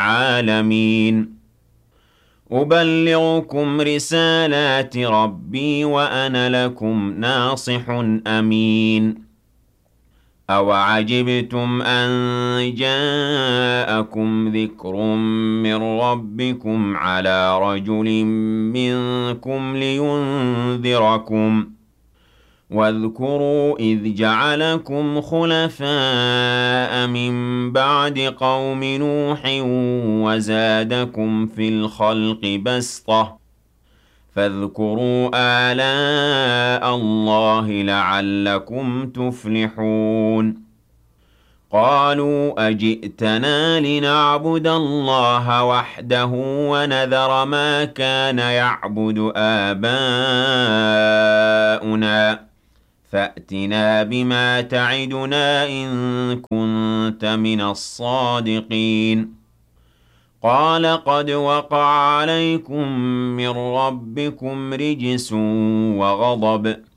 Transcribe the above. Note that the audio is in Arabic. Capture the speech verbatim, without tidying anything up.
العالمين أبلغكم رسالات ربي وأنا لكم ناصح أمين أَوَعَجِبْتُمْ أَن جَاءَكُمْ ذِكْرٌ مِّن رَّبِّكُمْ عَلَىٰ رَجُلٍ مِّنكُمْ لِيُنذِرَكُمْ ۖ وَاذْكُرُوا إِذْ جَعَلَكُمْ خُلَفَاءَ مِن بَعْدِ قَوْمِ نُوحٍ وَزَادَكُمْ فِي الْخَلْقِ بَسْطَةً ۖ فاذكروا آلاء الله لعلكم تفلحون قالوا أجئتنا لنعبد الله وحده ونذر ما كان يعبد آباؤنا فأتنا بما تعدنا إن كنت من الصادقين قال قد وقع عليكم من ربكم رجس وغضب